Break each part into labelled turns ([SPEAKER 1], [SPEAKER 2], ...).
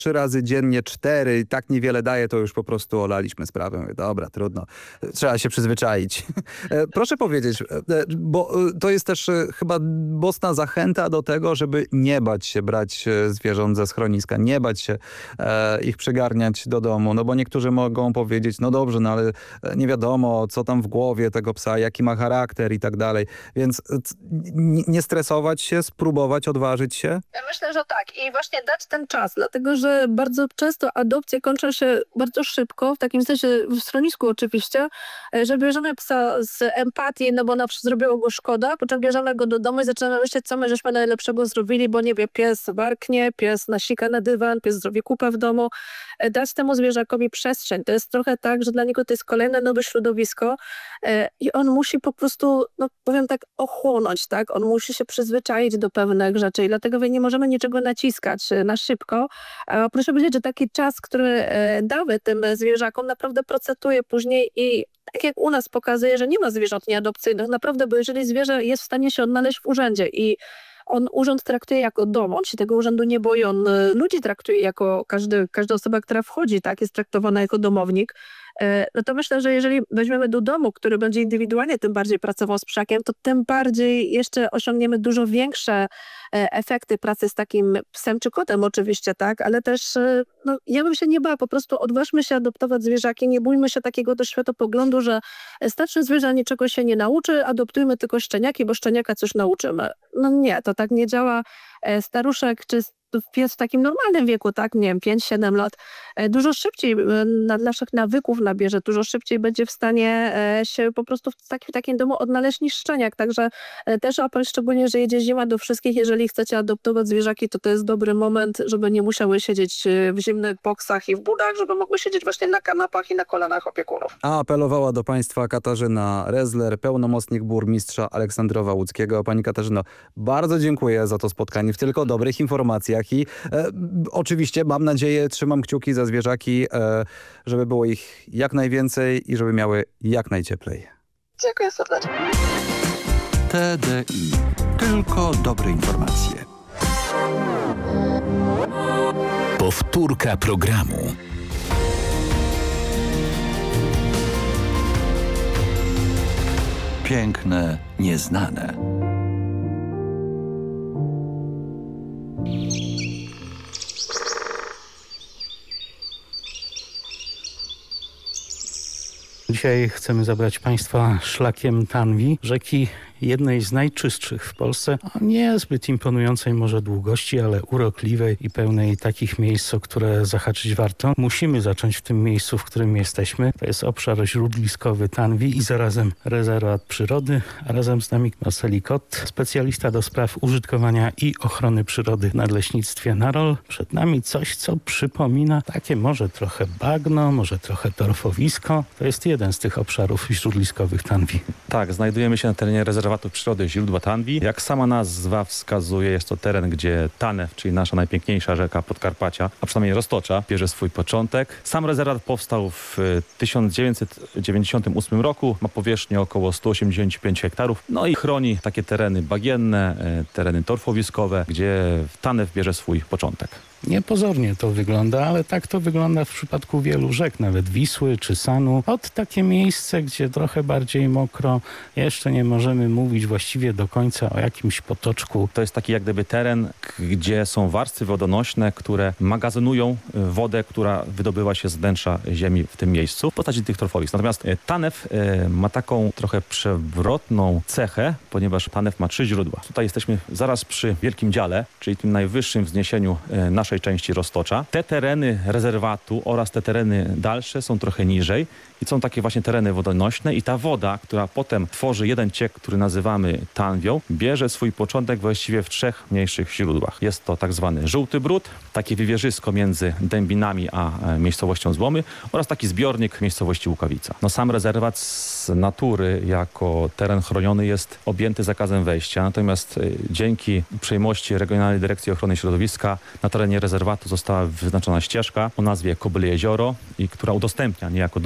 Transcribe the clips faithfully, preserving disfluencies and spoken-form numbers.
[SPEAKER 1] trzy razy dziennie, cztery i tak niewiele daje, to już po prostu olaliśmy sprawę. Mówię, dobra, trudno. Trzeba się przyzwyczaić. Proszę powiedzieć, bo to jest też chyba mocna zachęta do tego, żeby nie bać się brać zwierząt ze schroniska, nie bać się e, ich przygarniać do domu, no bo niektórzy mogą powiedzieć, no dobrze, no ale nie wiadomo, co tam w głowie tego psa, jaki ma charakter i tak dalej. Więc nie stresować się, spróbować, odważyć się?
[SPEAKER 2] Ja myślę, że tak. I właśnie dać ten czas, dlatego że bardzo często adopcje kończą się bardzo szybko, w takim sensie w schronisku oczywiście, że bierzemy psa z empatii, no bo na przykład zrobiło go szkoda, po czym bierzemy go do domu i zaczynamy myśleć, co my żeśmy najlepszego zrobili, bo nie wie, pies warknie, pies nasika na dywan, pies zrobi kupę w domu. Dać temu zwierzakowi przestrzeń. To jest trochę tak, że dla niego to jest kolejne nowe środowisko i on musi po prostu, no powiem tak, ochłonąć, tak? On musi się przyzwyczaić do pewnych rzeczy i dlatego nie możemy niczego naciskać na szybko. Proszę powiedzieć, że taki czas, który damy tym zwierzakom, naprawdę procentuje później i tak jak u nas pokazuje, że nie ma zwierząt nieadopcyjnych, naprawdę, bo jeżeli zwierzę jest w stanie się odnaleźć w urzędzie i on urząd traktuje jako dom, on się tego urzędu nie boi, on ludzi traktuje jako każdy, każda osoba, która wchodzi, tak, jest traktowana jako domownik. No to myślę, że jeżeli weźmiemy do domu, który będzie indywidualnie tym bardziej pracował z psiakiem, to tym bardziej jeszcze osiągniemy dużo większe efekty pracy z takim psem czy kotem oczywiście, tak, ale też no, ja bym się nie bała, po prostu odważmy się adoptować zwierzaki, nie bójmy się takiego do światopoglądu, że starsze zwierzę niczego się nie nauczy, adoptujmy tylko szczeniaki, bo szczeniaka coś nauczymy. No nie, to tak nie działa. Staruszek czy pies w takim normalnym wieku, tak, nie wiem, pięć siedem lat, dużo szybciej na naszych nawyków nabierze, dużo szybciej będzie w stanie się po prostu w takim, takim domu odnaleźć niż szczeniak. Także też apel, szczególnie, że jedzie zima, do wszystkich, jeżeli chcecie adoptować zwierzaki, to to jest dobry moment, żeby nie musiały siedzieć w zimnych boksach i w budach, żeby mogły siedzieć właśnie na kanapach i na kolanach opiekunów.
[SPEAKER 1] A apelowała do Państwa Katarzyna Rezler, pełnomocnik burmistrza Aleksandrowa Łódzkiego. Pani Katarzyno, bardzo dziękuję za to spotkanie w tylko dobrych informacjach i e, oczywiście mam nadzieję, trzymam kciuki za zwierzaki, e, żeby było ich jak najwięcej i żeby miały jak najcieplej.
[SPEAKER 2] Dziękuję serdecznie.
[SPEAKER 3] T D I. Tylko dobre informacje.
[SPEAKER 4] Powtórka programu.
[SPEAKER 3] Piękne, nieznane.
[SPEAKER 5] Dzisiaj chcemy zabrać Państwa szlakiem Tanwi, rzeki jednej z najczystszych w Polsce, o niezbyt imponującej może długości, ale urokliwej i pełnej takich miejsc, o które zahaczyć warto. Musimy zacząć w tym miejscu, w którym jesteśmy. To jest obszar źródliskowy Tanwi i zarazem rezerwat przyrody, a razem z nami Marceli Kot, specjalista do spraw użytkowania i ochrony przyrody w Nadleśnictwie Narol. Przed nami coś, co przypomina takie może trochę bagno, może trochę torfowisko. To jest jeden z tych obszarów źródliskowych Tanwi.
[SPEAKER 6] Tak, znajdujemy się na terenie rezerwatu przyrody źródła Tanwi. Jak sama nazwa wskazuje, jest to teren, gdzie Tanew, czyli nasza najpiękniejsza rzeka Podkarpacia, a przynajmniej Roztocza, bierze swój początek. Sam rezerwat powstał w tysiąc dziewięćset dziewięćdziesiątym ósmym roku, ma powierzchnię około sto osiemdziesiąt pięć hektarów, no i chroni takie tereny bagienne, tereny torfowiskowe, gdzie Tanew bierze swój początek.
[SPEAKER 5] Niepozornie to wygląda, ale tak to wygląda w przypadku wielu rzek, nawet Wisły czy Sanu. Od takie miejsce, gdzie trochę bardziej mokro, jeszcze nie możemy mówić właściwie do końca o jakimś potoczku.
[SPEAKER 6] To jest taki jak gdyby teren, gdzie są warstwy wodonośne, które magazynują wodę, która wydobyła się z wnętrza ziemi w tym miejscu w postaci tych torfowisk. Natomiast Tanew ma taką trochę przewrotną cechę, ponieważ Tanew ma trzy źródła. Tutaj jesteśmy zaraz przy Wielkim Dziale, czyli tym najwyższym wzniesieniu naszej części Roztocza. Te tereny rezerwatu oraz te tereny dalsze są trochę niżej i są takie właśnie tereny wodonośne i ta woda, która potem tworzy jeden ciek, który nazywamy Tanwią, bierze swój początek właściwie w trzech mniejszych źródłach. Jest to tak zwany Żółty Bród, takie wywierzysko między Dębinami a miejscowością Złomy oraz taki zbiornik w miejscowości Łukawica. No sam rezerwat z natury jako teren chroniony jest objęty zakazem wejścia, natomiast dzięki uprzejmości Regionalnej Dyrekcji Ochrony Środowiska na terenie rezerwatu została wyznaczona ścieżka o nazwie Kobyle Jezioro, i która udostępnia niejako do ruchu turystycznego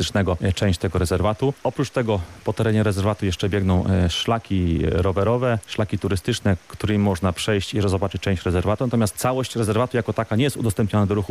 [SPEAKER 6] turystycznego e, część tego rezerwatu. Oprócz tego po terenie rezerwatu jeszcze biegną e, szlaki rowerowe, szlaki turystyczne, którymi można przejść i zobaczyć część rezerwatu. Natomiast całość rezerwatu jako taka nie jest udostępniona do ruchu